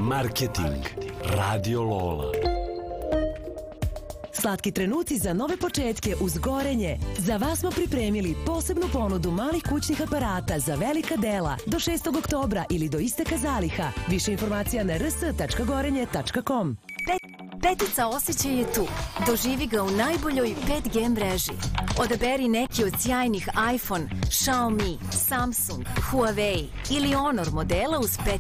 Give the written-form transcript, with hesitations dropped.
Marketing Radio Lola. Slatki trenuci za nove početke uz Gorenje. Za vas smo pripremili posebnu ponudu malih kućnih aparata za velika dela do 6. oktobra ili do isteka zaliha. Više informacija na rs.gorenje.com. Petica osjećaj je tu. Doživi ga u najboljoj 5G mreži. Odaberi neki od sjajnih iPhone, Xiaomi, Samsung, Huawei ili Honor modela uz